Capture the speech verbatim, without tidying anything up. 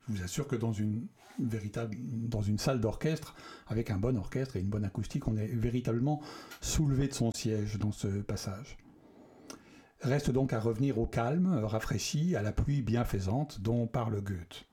je vous assure que dans une, véritable, dans une salle d'orchestre, avec un bon orchestre et une bonne acoustique, on est véritablement soulevé de son siège dans ce passage. Reste donc à revenir au calme, rafraîchi, à la pluie bienfaisante dont parle Goethe.